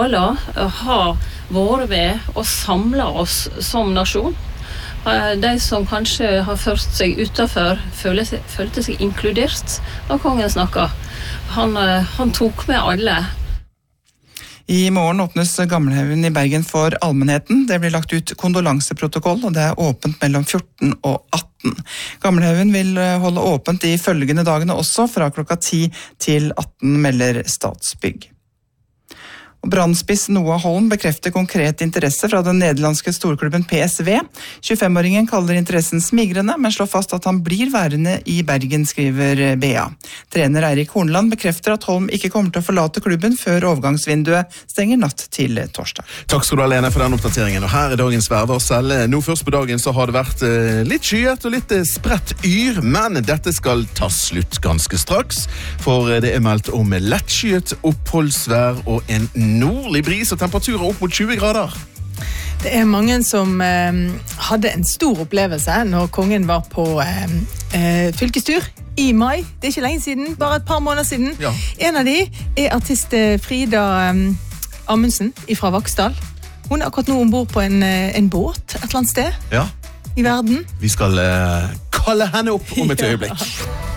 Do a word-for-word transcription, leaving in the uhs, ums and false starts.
tala har vært ved å samle oss som nasjon. De som kanskje har ført seg utenfor, følte, følte seg inkludert da kongen snakket. Han, han tok med alle. I morgen åpnes Gamlehaugen i Bergen for allmennheten. Det blir lagt ut kondolanseprotokoll, og det er åpent mellom fjorten og atten. Gamlehaugen vil holde åpent de følgende dagene også, fra klokka ti til atten, melder Statsbygg. Og brannspiss Noah Holm bekrefter konkret interesse fra den nederlandske storklubben P S V. tjuefem-åringen kaller interessen smigrende, men slår fast at han blir værende i Bergen, skriver B A. Trener Eirik Horneland bekrefter at Holm ikke kommer til å forlate klubben før overgangsvinduet stenger natt til torsdag. Takk skal du ha, Lene, for den oppdateringen. Og her er dagens værvarsel. Nå først på dagen så har det vært litt skyet og litt spredt yr, men dette skal ta slutt ganske straks, for det er meldt om lettskyet oppholdsvær og en nordlig bris og temperaturer opp mot tjue grader. Det er mange som eh, hadde en stor opplevelse når kongen var på eh, eh, fylkestur i mai. Det er ikke lenge siden, bare et par måneder siden. Ja. En av de er artist Frida eh, Amundsen fra Vaksdal. Hun er akkurat nå ombord på en, en båt et eller annet sted Ja. i verden. Vi skal eh, kalle henne opp om et øyeblikk.